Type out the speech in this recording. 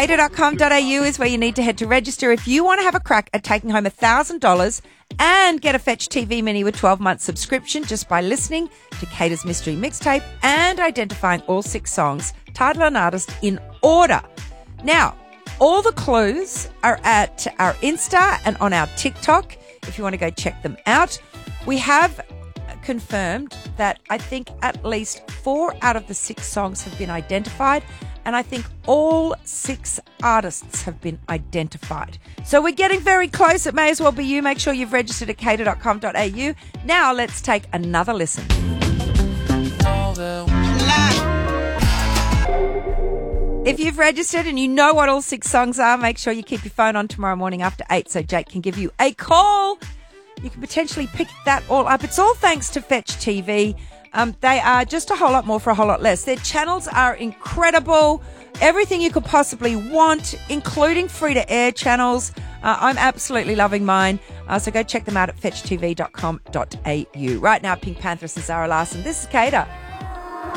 Cater.com.au is where you need to head to register if you want to have a crack at taking home $1,000 and get a Fetch TV Mini with 12-month subscription just by listening to Cater's Mystery Mixtape and identifying all 6 songs, title and artist in order. Now, all the clues are at our Insta and on our TikTok if you want to go check them out. We have confirmed that I think at least 4 out of the 6 songs have been identified, and I think all 6 artists have been identified. So we're getting very close. It may as well be you. Make sure you've registered at cater.com.au. Now let's take another listen. If you've registered and you know what all 6 songs are, make sure you keep your phone on tomorrow morning after 8 so Jake can give you a call. You can potentially pick that all up. It's all thanks to Fetch TV. They are just a whole lot more for a whole lot less. Their channels are incredible. Everything you could possibly want, including free-to-air channels. I'm absolutely loving mine. So go check them out at fetchtv.com.au. Right now, Pink Panthers and Zara Larson. This is Cater.